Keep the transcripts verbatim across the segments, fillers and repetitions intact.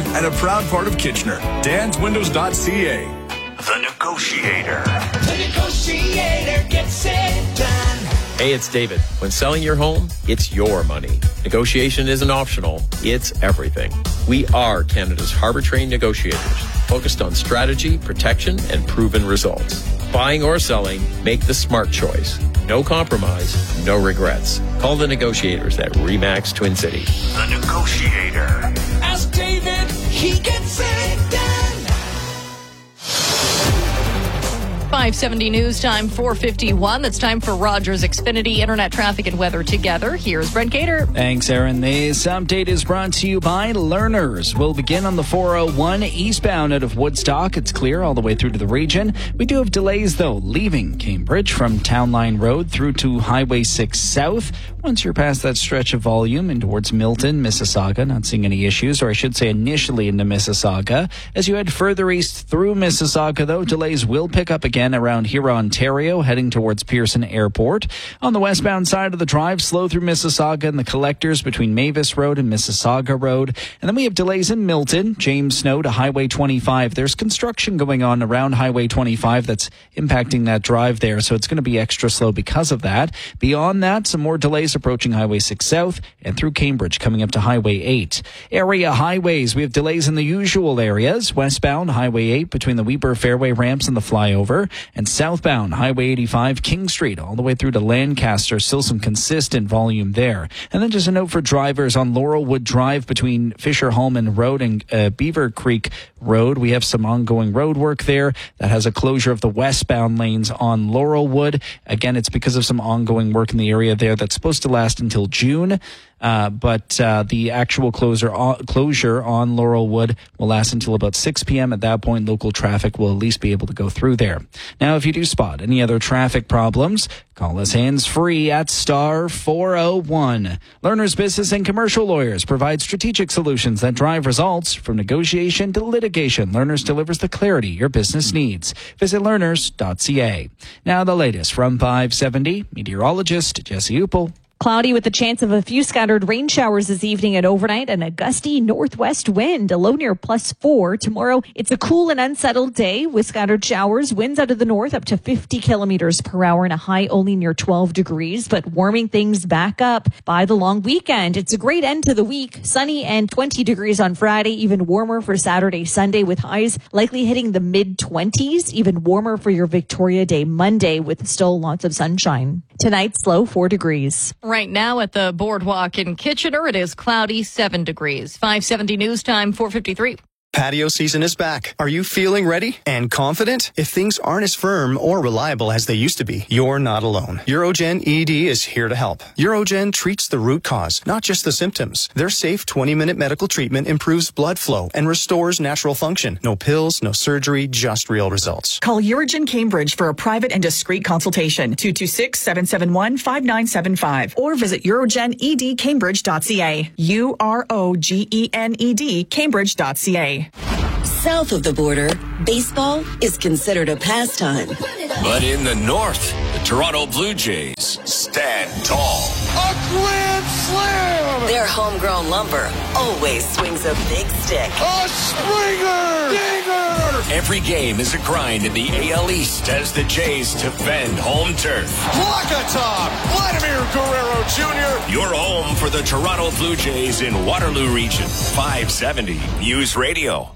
and a proud part of Kitchener. Dans Windows dot C A. The Negotiator. The Negotiator gets it done. Hey, it's David. When selling your home, it's your money. Negotiation isn't optional. It's everything. We are Canada's harbor-trained negotiators, focused on strategy, protection, and proven results. Buying or selling, make the smart choice. No compromise, no regrets. Call the negotiators at RE/MAX Twin City. The Negotiator. Ask David, he gets it done. five seventy News Time, four fifty-one. That's time for Rogers Xfinity Internet Traffic and Weather together. Here's Brent Gator. Thanks, Aaron. This update is brought to you by Learners. We'll begin on the four oh one eastbound out of Woodstock. It's clear all the way through to the region. We do have delays, though, leaving Cambridge from Town Line Road through to Highway six South. Once you're past that stretch of volume and towards Milton, Mississauga, not seeing any issues, or I should say initially into Mississauga. As you head further east through Mississauga, though, delays will pick up again around here, Ontario, heading towards Pearson Airport. On the westbound side of the drive, slow through Mississauga and the collectors between Mavis Road and Mississauga Road. And then we have delays in Milton, James Snow to Highway twenty-five. There's construction going on around Highway twenty-five that's impacting that drive there, so it's going to be extra slow because of that. Beyond that, some more delays approaching Highway six South and through Cambridge coming up to Highway eight. Area highways, we have delays in the usual areas. Westbound, Highway eight between the Weber Fairway ramps and the flyover. And southbound, Highway eighty-five, King Street, all the way through to Lancaster. Still some consistent volume there. And then just a note for drivers on Laurelwood Drive between Fisher-Hallman Road and uh, Beaver Creek Road. We have some ongoing road work there that has a closure of the westbound lanes on Laurelwood. Again, it's because of some ongoing work in the area there that's supposed to last until June. Uh, but uh, the actual closure, uh, closure on Laurelwood will last until about six p.m. At that point, local traffic will at least be able to go through there. Now, if you do spot any other traffic problems, call us hands-free at star four oh one. Learners Business and Commercial Lawyers provide strategic solutions that drive results from negotiation to litigation. Learners delivers the clarity your business needs. Visit learners dot c a. Now, the latest from five seventy, meteorologist Jesse Upel. Cloudy with a chance of a few scattered rain showers this evening and overnight, and a gusty northwest wind, a low near plus four. Tomorrow, it's a cool and unsettled day with scattered showers, winds out of the north up to fifty kilometers per hour, and a high only near twelve degrees, but warming things back up by the long weekend. It's a great end to the week. Sunny and twenty degrees on Friday, even warmer for Saturday, Sunday, with highs likely hitting the mid twenties, even warmer for your Victoria Day Monday with still lots of sunshine. Tonight's low four degrees. Right now at the Boardwalk in Kitchener, it is cloudy, seven degrees. five seventy News Time, four fifty-three. Patio season is back. Are you feeling ready and confident? If things aren't as firm or reliable as they used to be, you're not alone. Urogen E D is here to help. Urogen treats the root cause, not just the symptoms. Their safe twenty-minute medical treatment improves blood flow and restores natural function. No pills, no surgery, just real results. Call Urogen Cambridge for a private and discreet consultation. two two six, seven seven one, five nine seven five or visit urogen e d cambridge dot c a. U R O G E N E D Cambridge dot c a. South of the border, baseball is considered a pastime. But in the north, the Toronto Blue Jays stand tall. A grand slam! Their homegrown lumber always swings a big stick. A Springer! Dinger! Every game is a grind in the A L East as the Jays defend home turf. Plakatop! Vladimir Guerrero Junior Your home for the Toronto Blue Jays in Waterloo Region. five seventy News Radio.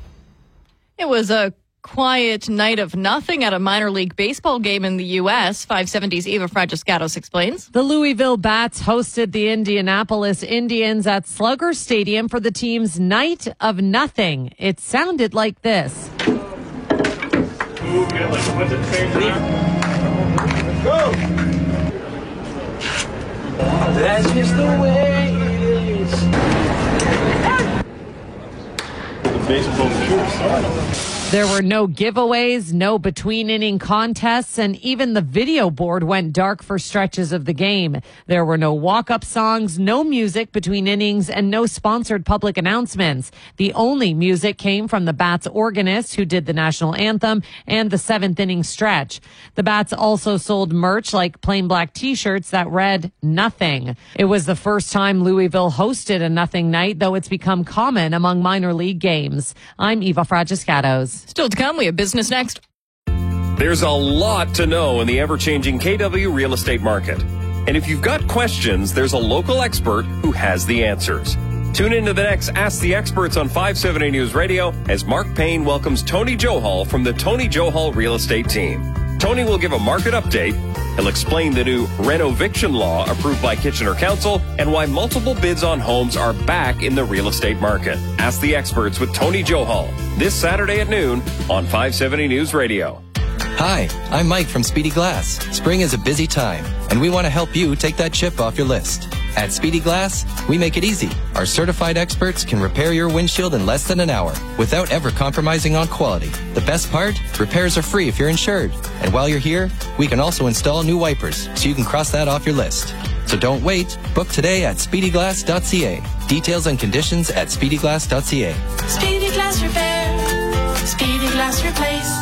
It was a quiet night of nothing at a minor league baseball game in the U S five seventy's Eva Fragiscatos explains. The Louisville Bats hosted the Indianapolis Indians at Slugger Stadium for the team's night of nothing. It sounded like this. Ooh, good. Like, what's it Go! That's just the way it is. The baseball pure. There were no giveaways, no between-inning contests, and even the video board went dark for stretches of the game. There were no walk-up songs, no music between innings, and no sponsored public announcements. The only music came from the Bats organist, who did the national anthem, and the seventh inning stretch. The Bats also sold merch like plain black T-shirts that read, "Nothing." It was the first time Louisville hosted a nothing night, though it's become common among minor league games. Homes. I'm Eva Fragiscatos. Still to come, we have business next. There's a lot to know in the ever-changing K W real estate market. And if you've got questions, there's a local expert who has the answers. Tune into the next Ask the Experts on five seventy News Radio as Mark Payne welcomes Tony Johal from the Tony Johal Real Estate Team. Tony will give a market update. He'll explain the new renoviction law approved by Kitchener Council and why multiple bids on homes are back in the real estate market. Ask the Experts with Tony Johal this Saturday at noon on five seventy News Radio. Hi, I'm Mike from Speedy Glass. Spring is a busy time, and we want to help you take that chip off your list. At Speedy Glass, we make it easy. Our certified experts can repair your windshield in less than an hour without ever compromising on quality. The best part? Repairs are free if you're insured. And while you're here, we can also install new wipers so you can cross that off your list. So don't wait. Book today at speedy glass dot c a. Details and conditions at speedy glass dot c a. Speedy Glass Repair. Speedy Glass Replace.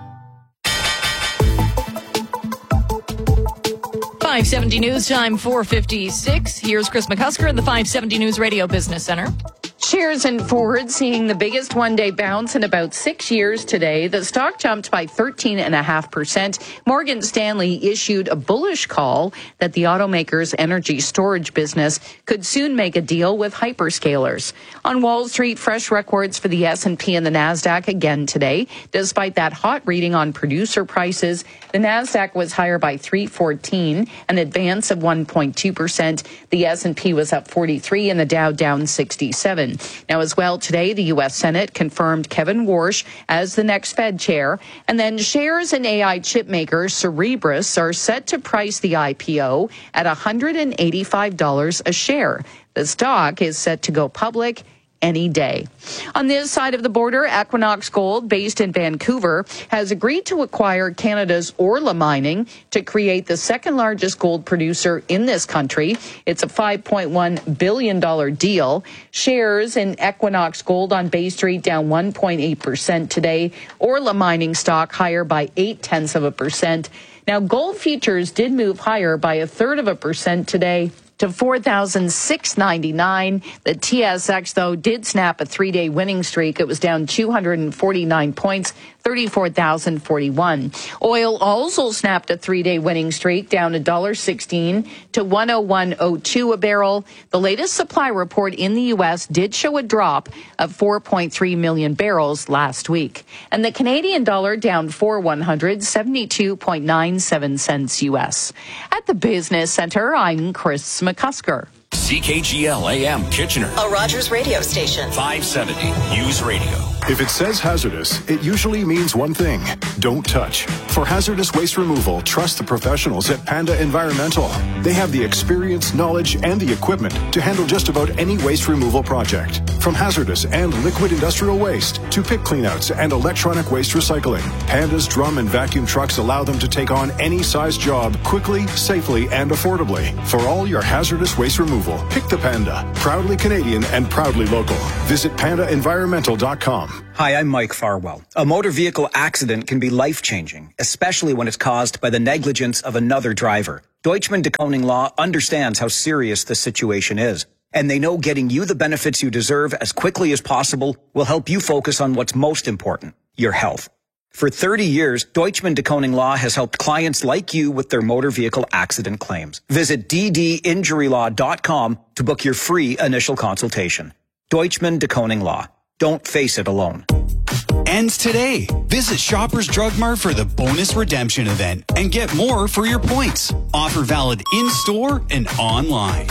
five seventy News Time, four fifty-six. Here's Chris McCusker in the five seventy News Radio Business Center. Shares in Ford seeing the biggest one-day bounce in about six years today. The stock jumped by thirteen point five percent. Morgan Stanley issued a bullish call that the automaker's energy storage business could soon make a deal with hyperscalers. On Wall Street, fresh records for the S and P and the NASDAQ again today. Despite that hot reading on producer prices, the NASDAQ was higher by three fourteen, an advance of one point two percent. The S and P was up forty-three and the Dow down sixty-seven. Now, as well, today, the U S Senate confirmed Kevin Warsh as the next Fed chair. And then shares in A I chip maker Cerebras are set to price the I P O at one hundred eighty-five dollars a share. The stock is set to go public any day. On this side of the border, Equinox Gold, based in Vancouver, has agreed to acquire Canada's Orla Mining to create the second largest gold producer in this country. It's a five point one billion dollars deal. Shares in Equinox Gold on Bay Street down one point eight percent today. Orla Mining stock higher by eight tenths of a percent. Now, gold futures did move higher by a third of a percent today to four thousand six hundred ninety-nine. The T S X, though, did snap a three-day winning streak. It was down two hundred forty-nine points, thirty-four thousand forty-one. Oil also snapped a three-day winning streak, down one dollar sixteen to one oh one oh two a barrel. The latest supply report in the U S did show a drop of four point three million barrels last week. And the Canadian dollar down four one hundred, seventy-two point nine seven cents U S. At the Business Center, I'm Chris McCusker. C K G L A M Kitchener, a Rogers radio station. five seventy News Radio. If it says hazardous, it usually means one thing: don't touch. For hazardous waste removal, trust the professionals at Panda Environmental. They have the experience, knowledge, and the equipment to handle just about any waste removal project. From hazardous and liquid industrial waste to pit cleanouts and electronic waste recycling, Panda's drum and vacuum trucks allow them to take on any size job quickly, safely, and affordably. For all your hazardous waste removal, pick the Panda. Proudly Canadian and proudly local. Visit panda environmental dot com. Hi, I'm Mike Farwell. A motor vehicle accident can be life-changing, especially when it's caused by the negligence of another driver. Deutschman Deconing Law understands how serious the situation is, and they know getting you the benefits you deserve as quickly as possible will help you focus on what's most important, your health. For thirty years, Deutschman Deconing Law has helped clients like you with their motor vehicle accident claims. Visit d d injury law dot com to book your free initial consultation. Deutschman Deconing Law. Don't face it alone. Ends today. Visit Shoppers Drug Mart for the bonus redemption event and get more for your points. Offer valid in-store and online.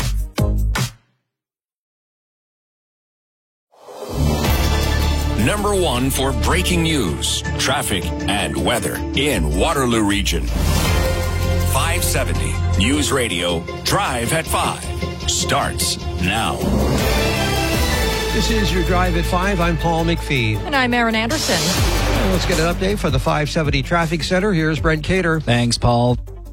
Number one for breaking news, traffic, and weather in Waterloo Region. five seventy News Radio, Drive at five, starts now. This is your Drive at five. I'm Paul McPhee. And I'm Aaron Anderson. And let's get an update for the five seventy Traffic Center. Here's Brent Cater. Thanks, Paul.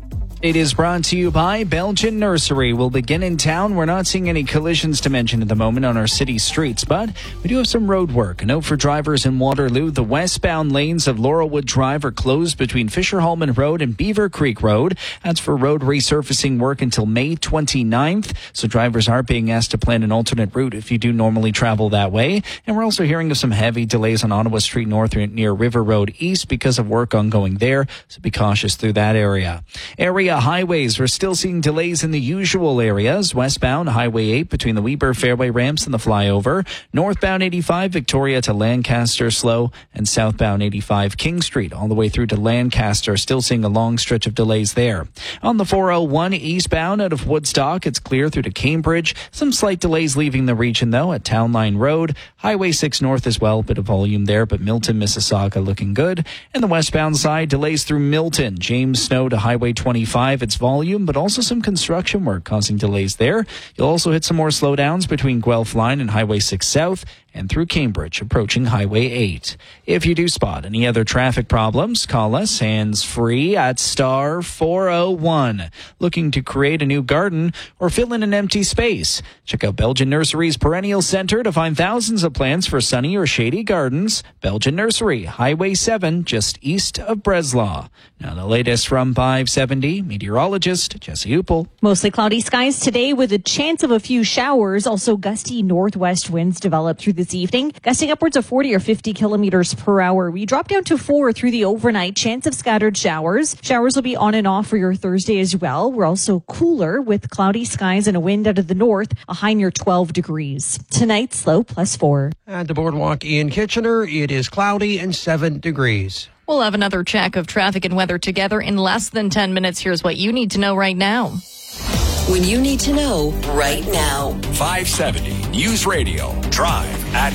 It is brought to you by Belgian Nursery. We'll begin in town. We're not seeing any collisions to mention at the moment on our city streets, but we do have some road work. A note for drivers in Waterloo. The westbound lanes of Laurelwood Drive are closed between Fisher-Hallman Road and Beaver Creek Road. That's for road resurfacing work until May twenty-ninth. So drivers are being asked to plan an alternate route if you do normally travel that way. And we're also hearing of some heavy delays on Ottawa Street North near River Road East because of work ongoing there. So be cautious through that area. Area highways, we're still seeing delays in the usual areas. Westbound Highway eight between the Weber Fairway ramps and the flyover. Northbound eighty-five Victoria to Lancaster slow, and southbound eighty-five King Street all the way through to Lancaster. Still seeing a long stretch of delays there. On the four oh one eastbound out of Woodstock, it's clear through to Cambridge. Some slight delays leaving the region though at Town Line Road. Highway six north as well, bit of volume there, but Milton, Mississauga looking good. And the westbound side, delays through Milton. James Snow to Highway twenty-five. It's volume, but also some construction work causing delays there. You'll also hit some more slowdowns between Guelph Line and Highway six South and through Cambridge, approaching Highway eight. If you do spot any other traffic problems, call us hands-free at star four oh one. Looking to create a new garden or fill in an empty space? Check out Belgian Nursery's Perennial Center to find thousands of plants for sunny or shady gardens. Belgian Nursery, Highway seven, just east of Breslau. Now the latest from five seventy, meteorologist Jesse Upel. Mostly cloudy skies today with a chance of a few showers. Also gusty northwest winds develop through this evening, gusting upwards of forty or fifty kilometers per hour. We drop down to four through the overnight. Chance of scattered showers. Showers will be on and off for your Thursday as well. We're also cooler with cloudy skies and a wind out of the north, a high near twelve degrees. Tonight's low plus four. At the Boardwalk in Kitchener, it is cloudy and seven degrees. We'll have another check of traffic and weather together in less than ten minutes. Here's what you need to know right now. When you need to know right now. five seventy News Radio. Drive at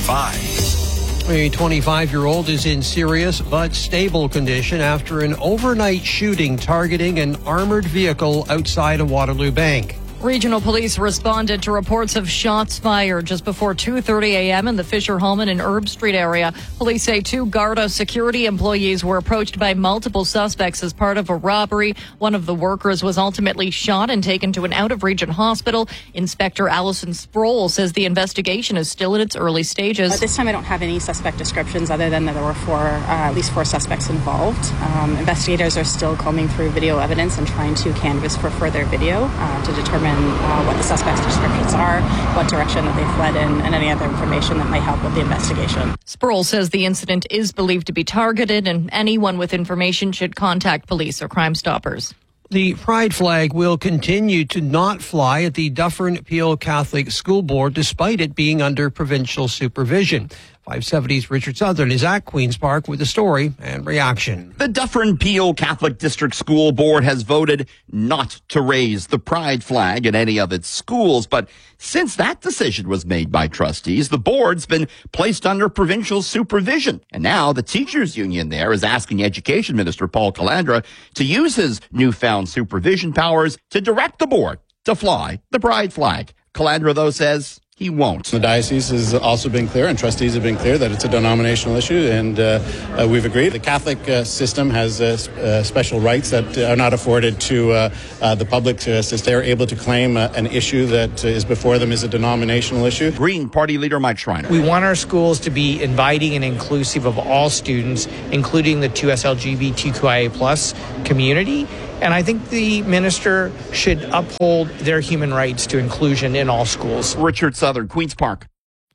five. A twenty-five-year-old is in serious but stable condition after an overnight shooting targeting an armored vehicle outside a Waterloo bank. Regional police responded to reports of shots fired just before two thirty a.m. in the Fisher-Hallman and Herb Street area. Police say two Garda security employees were approached by multiple suspects as part of a robbery. One of the workers was ultimately shot and taken to an out-of-region hospital. Inspector Allison Sproul says the investigation is still in its early stages. At this time, I don't have any suspect descriptions other than that there were four, uh, at least four suspects involved. Um, investigators are still combing through video evidence and trying to canvass for further video uh, to determine Uh, what the suspects' descriptions are, what direction that they fled in, and any other information that might help with the investigation. Sproul says the incident is believed to be targeted and anyone with information should contact police or Crime Stoppers. The pride flag will continue to not fly at the Dufferin Peel Catholic School Board despite it being under provincial supervision. five seventy's Richard Southern is at Queen's Park with the story and reaction. The Dufferin Peel Catholic District School Board has voted not to raise the pride flag at any of its schools, but since that decision was made by trustees, the board's been placed under provincial supervision. And now the teachers union there is asking Education Minister Paul Calandra to use his newfound supervision powers to direct the board to fly the pride flag. Calandra, though, says he won't. The diocese has also been clear, and trustees have been clear, that it's a denominational issue, and uh, uh, we've agreed. The Catholic uh, system has uh, uh, special rights that are not afforded to uh, uh, the public, uh, since they are able to claim uh, an issue that is before them is a denominational issue. Green Party leader Mike Schreiner. We want our schools to be inviting and inclusive of all students, including the two S L G B T Q I A plus community. And I think the minister should uphold their human rights to inclusion in all schools. Richard Southern, Queen's Park.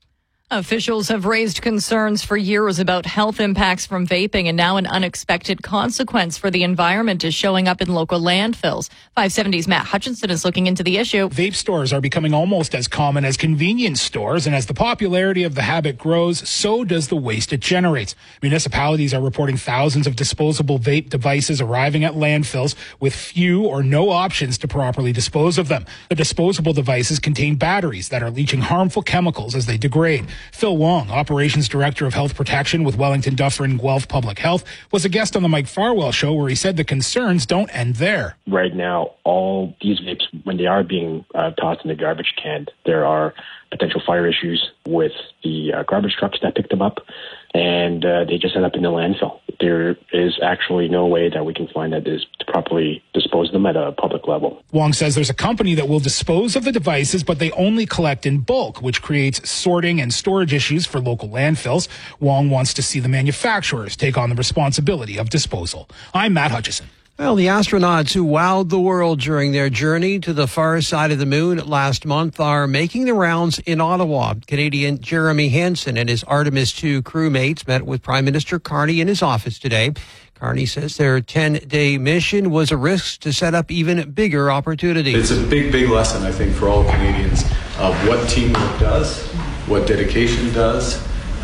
Officials have raised concerns for years about health impacts from vaping, and now an unexpected consequence for the environment is showing up in local landfills. five seventy's Matt Hutchinson is looking into the issue. Vape stores are becoming almost as common as convenience stores, and as the popularity of the habit grows, so does the waste it generates. Municipalities are reporting thousands of disposable vape devices arriving at landfills with few or no options to properly dispose of them. The disposable devices contain batteries that are leaching harmful chemicals as they degrade. Phil Wong, Operations Director of Health Protection with Wellington Dufferin Guelph Public Health, was a guest on the Mike Farwell Show where he said the concerns don't end there. Right now, all these vapes, when they are being uh, tossed in the garbage can, there are potential fire issues with the uh, garbage trucks that pick them up. and uh, they just end up in the landfill. There is actually no way that we can find that is to properly dispose of them at a public level. Wong says there's a company that will dispose of the devices, but they only collect in bulk, which creates sorting and storage issues for local landfills. Wong wants to see the manufacturers take on the responsibility of disposal. I'm Matt Hutchison. Well, the astronauts who wowed the world during their journey to the far side of the moon last month are making the rounds in Ottawa. Canadian Jeremy Hansen and his Artemis two crewmates met with Prime Minister Carney in his office today. Carney says their ten-day mission was a risk to set up even bigger opportunities. It's a big, big lesson, I think, for all Canadians of what teamwork does, what dedication does,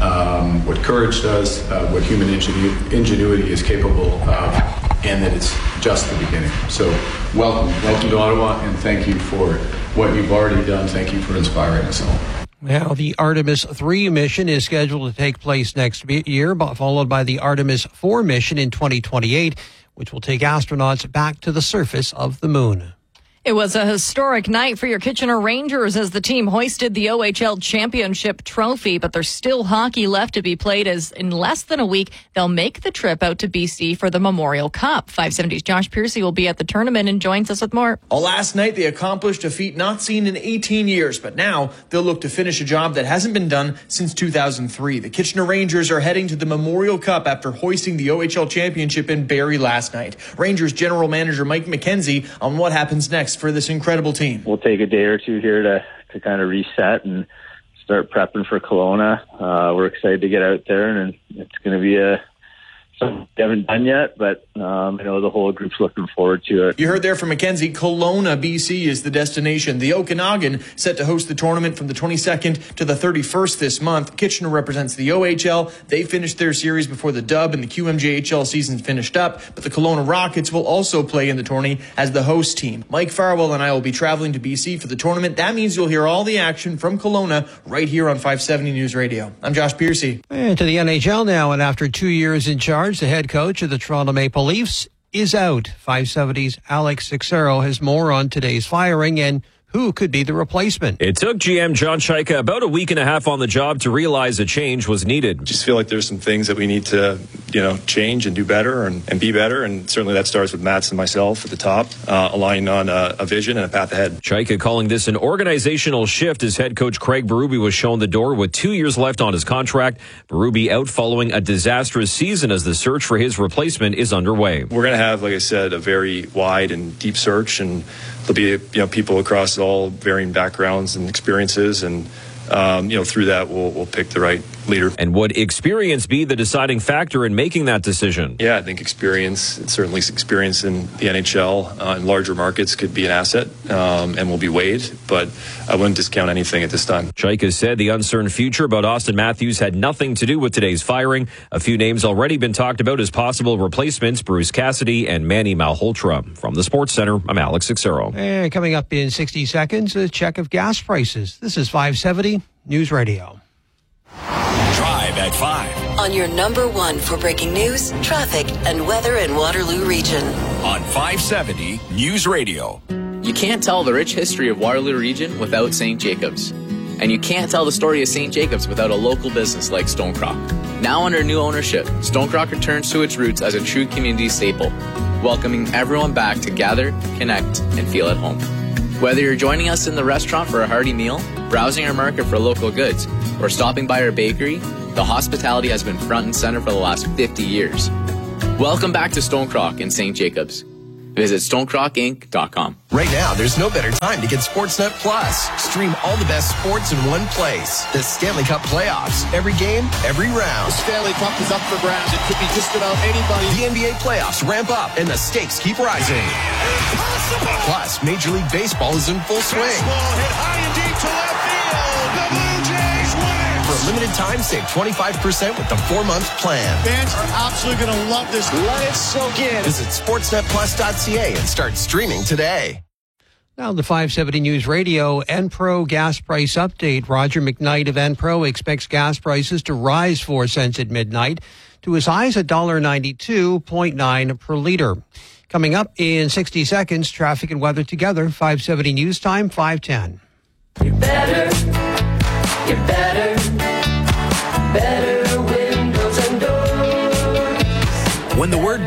um, what courage does, uh, what human ingenu- ingenuity is capable of. And that it's just the beginning. So welcome. Welcome to Ottawa, and thank you for what you've already done. Thank you for inspiring us all. Now, the Artemis three mission is scheduled to take place next year, followed by the Artemis four mission in twenty twenty-eight, which will take astronauts back to the surface of the moon. It was a historic night for your Kitchener Rangers as the team hoisted the O H L championship trophy, but there's still hockey left to be played as in less than a week, they'll make the trip out to B C for the Memorial Cup. five seventy's Josh Piercy will be at the tournament and joins us with more. Well, last night they accomplished a feat not seen in eighteen years, but now they'll look to finish a job that hasn't been done since two thousand three. The Kitchener Rangers are heading to the Memorial Cup after hoisting the O H L championship in Barrie last night. Rangers general manager Mike McKenzie on what happens next for this incredible team. We'll take a day or two here to, to kind of reset and start prepping for Kelowna. Uh, we're excited to get out there, and it's going to be a something we haven't done yet, but um, I know the whole group's looking forward to it. You heard there from Mackenzie, Kelowna, B C is the destination. The Okanagan set to host the tournament from the twenty-second to the thirty-first this month. Kitchener represents the O H L. They finished their series before the Dub and the Q M J H L season finished up, but the Kelowna Rockets will also play in the tourney as the host team. Mike Farwell and I will be traveling to B C for the tournament. That means you'll hear all the action from Kelowna right here on five seventy News Radio. I'm Josh Piercy. And to the N H L now, and after two years in charge, the head coach of the Toronto Maple Leafs is out. five seventy's Alex Sixero has more on today's firing and who could be the replacement. It took G M John Chaika about a week and a half on the job to realize a change was needed. Just feel like there's some things that we need to, you know, change and do better and, and be better. And certainly that starts with Mats and myself at the top, uh, aligning on a, a vision and a path ahead. Chaika calling this an organizational shift as head coach Craig Berube was shown the door with two years left on his contract. Berube out following a disastrous season as the search for his replacement is underway. We're going to have, like I said, a very wide and deep search, and there'll be, you know, people across all varying backgrounds and experiences, and um, you know, through that we'll we'll pick the right leader. And would experience be the deciding factor in making that decision? Yeah, I think experience, certainly experience in the N H L uh, in larger markets could be an asset um, and will be weighed, but I wouldn't discount anything at this time. Chaika said the uncertain future about Austin Matthews had nothing to do with today's firing. A few names already been talked about as possible replacements: Bruce Cassidy and Manny Malhotra. From the Sports Center, I'm Alex Sixero. And coming up in sixty seconds, a check of gas prices. This is five seventy News Radio. Drive at five. On your number one for breaking news, traffic, and weather in Waterloo Region. On five seventy News Radio. You can't tell the rich history of Waterloo Region without Saint Jacobs. And you can't tell the story of Saint Jacobs without a local business like Stonecrock. Now under new ownership, Stonecrock returns to its roots as a true community staple, welcoming everyone back to gather, connect, and feel at home. Whether you're joining us in the restaurant for a hearty meal, browsing our market for local goods, or stopping by our bakery, the hospitality has been front and center for the last fifty years. Welcome back to Stonecrock in Saint Jacobs. Visit stonecrock inc dot com. Right now, there's no better time to get Sportsnet Plus. Stream all the best sports in one place. The Stanley Cup playoffs. Every game, every round. The Stanley Cup is up for grabs. It could be just about anybody. The N B A playoffs ramp up and the stakes keep rising. Impossible! Plus, Major League Baseball is in full swing. Baseball hit high and deep to left field. The Blue Jays win it. For a limited time, save twenty-five percent with the four-month plan. Fans are absolutely going to love this. Let it soak in. Visit sportsnet plus dot c a and start streaming today. Now the five seventy News Radio Enpro gas price update. Roger McKnight of Enpro expects gas prices to rise four cents at midnight to as high as one dollar ninety-two point nine per liter. Coming up in sixty seconds, traffic and weather together. five seventy News Time, five ten. You're better. You're better. Better window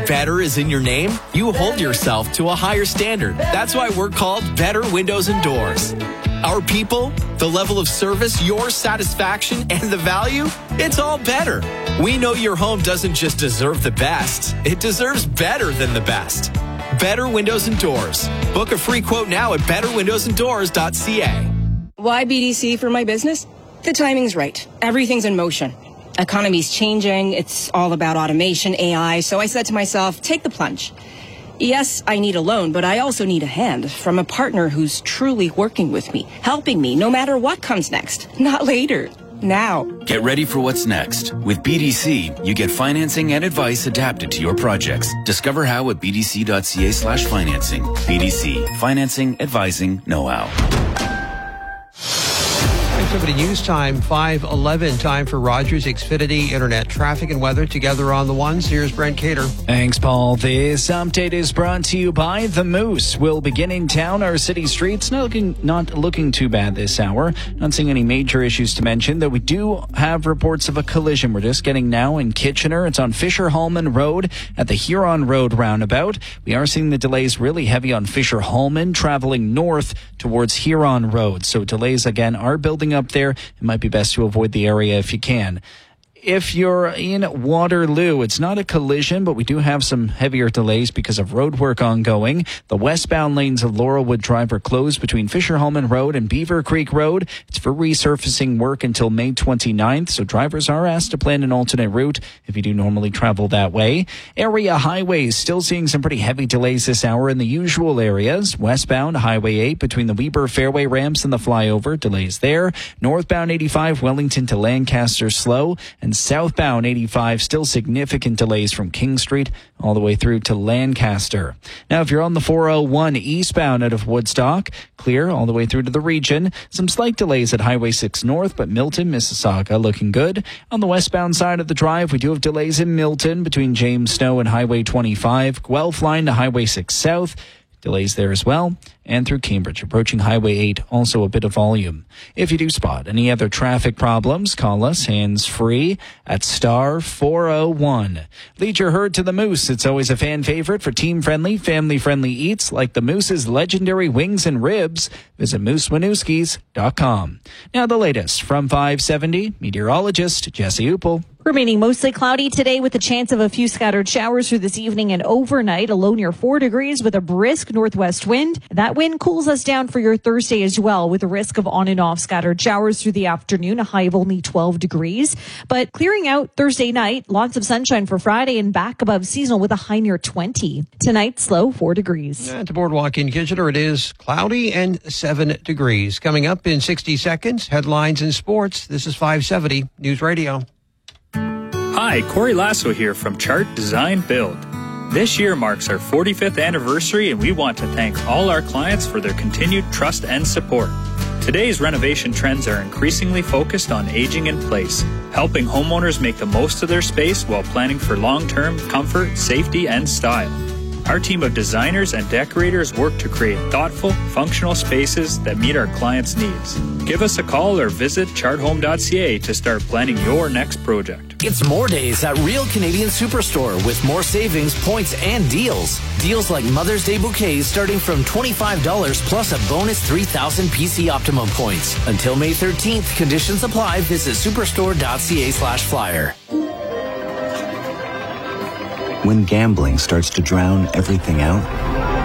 better is in your name, you hold yourself to a higher standard. That's why we're called Better Windows and Doors. Our people, the level of service, your satisfaction, and the value, it's all better. We know your home doesn't just deserve the best, it deserves better than the best. Better Windows and Doors. Book a free quote now at better windows and doors dot c a. Why B D C for my business? The timing's right. Everything's in motion. Economy's changing. It's all about automation, A I. So I said to myself, take the plunge. Yes, I need a loan, but I also need a hand from a partner who's truly working with me, helping me no matter what comes next. Not later. Now. Get ready for what's next. With B D C, you get financing and advice adapted to your projects. Discover how at b d c dot c a slash financing. B D C. Financing, advising, know-how. Activity News Time, five eleven. Time for Rogers Xfinity Internet traffic and weather together on the ones. Here's Brent Cater. Thanks, Paul. This update is brought to you by The Moose. We'll begin in town. Our city streets not looking, not looking too bad this hour. Not seeing any major issues to mention, though we do have reports of a collision. We're just getting now in Kitchener. It's on Fisher-Hallman Road at the Huron Road roundabout. We are seeing the delays really heavy on Fisher-Hallman, traveling north towards Huron Road. So delays, again, are building up there. It might be best to avoid the area if you can. If you're in Waterloo, it's not a collision, but we do have some heavier delays because of road work ongoing. The westbound lanes of Laurelwood Drive are closed between Fisher-Hallman Road and Beaver Creek Road. It's for resurfacing work until May twenty-ninth, so drivers are asked to plan an alternate route if you do normally travel that way. Area highways still seeing some pretty heavy delays this hour in the usual areas. Westbound Highway eight between the Weber Fairway ramps and the flyover, delays there. Northbound eighty-five Wellington to Lancaster slow, and southbound eighty-five, still significant delays from King Street all the way through to Lancaster. Now, if you're on the four oh one eastbound out of Woodstock, clear all the way through to the region. Some slight delays at Highway six North, but Milton, Mississauga looking good. On the westbound side of the drive, we do have delays in Milton between James Snow and Highway twenty-five. Guelph line to Highway six South. Delays there as well. And through Cambridge, approaching Highway eight, also a bit of volume. If you do spot any other traffic problems, call us hands-free at star four oh one. Lead your herd to the Moose. It's always a fan favorite for team-friendly, family-friendly eats like the Moose's legendary wings and ribs. Visit moose winooskies dot com. Now the latest from five seventy, meteorologist Jesse Upel. Remaining mostly cloudy today with a chance of a few scattered showers through this evening and overnight. A low near four degrees with a brisk northwest wind. That wind cools us down for your Thursday as well, with a risk of on and off scattered showers through the afternoon, a high of only twelve degrees. But clearing out Thursday night, lots of sunshine for Friday and back above seasonal with a high near twenty. Tonight's low four degrees. At the Boardwalk in Kitchener, it is cloudy and seven degrees. Coming up in sixty seconds, headlines and sports. This is five seventy News Radio. Hi, Corey Lasso here from Chart Design Build. This year marks our forty-fifth anniversary, and we want to thank all our clients for their continued trust and support. Today's renovation trends are increasingly focused on aging in place, helping homeowners make the most of their space while planning for long-term comfort, safety, and style. Our team of designers and decorators work to create thoughtful, functional spaces that meet our clients' needs. Give us a call or visit chart home dot c a to start planning your next project. It's more days at Real Canadian Superstore with more savings, points, and deals. Deals like Mother's Day bouquets starting from twenty-five dollars plus a bonus three thousand P C Optimum points. Until May thirteenth, conditions apply. Visit superstore dot c a slash flyer. When gambling starts to drown everything out,